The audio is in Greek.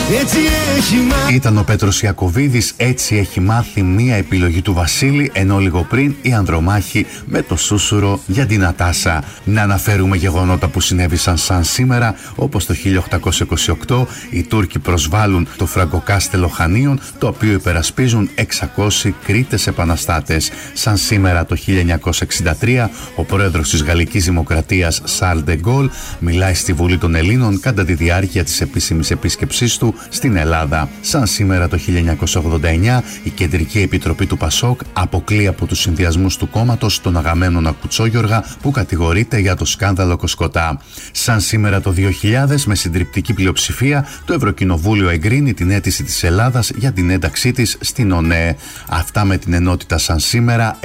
Έτσι έχει μάθει. Ήταν ο Πέτρος Ιακωβίδης, έτσι έχει μάθει, μία επιλογή του Βασίλη, ενώ λίγο πριν η Ανδρομάχη με το σούσουρο για την Νατάσα. Να αναφέρουμε γεγονότα που συνέβησαν σαν σήμερα, όπως το 1828 οι Τούρκοι προσβάλλουν το Φραγκοκάστελο Χανίων, το οποίο υπερασπίζουν 600 Κρήτες επαναστάτες. Σαν σήμερα το 1963 ο πρόεδρος της Γαλλικής Δημοκρατίας Σαρλ ντε Γκόλ μιλάει στη Βουλή των Ελλήνων κατά τη διάρκεια της επίσημης επίσκεψής του στην Ελλάδα. Σαν σήμερα το 1989 η Κεντρική Επιτροπή του Πασόκ αποκλεί από τους συνδυασμούς του κόμματος τον Αγαμέμνονα Κουτσόγιοργα, που κατηγορείται για το σκάνδαλο Κοσκοτά. Σαν σήμερα το 2000 με συντριπτική πλειοψηφία το Ευρωκοινοβούλιο εγκρίνει την αίτηση της Ελλάδας για την ένταξή της στην ΟΝΕ. Αυτά με την ενότητα σαν σήμερα.